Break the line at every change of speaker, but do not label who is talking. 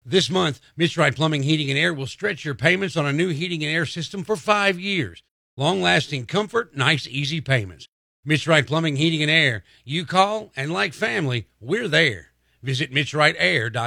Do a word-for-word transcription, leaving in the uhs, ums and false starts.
This month, Mitch Wright Plumbing, Heating, and Air will stretch your payments on a new heating and air system for five years. Long-lasting comfort, nice, easy payments. Mitch Wright Plumbing, Heating, and Air. You call, and like family, we're there. Visit Mitch Wright Air dot com.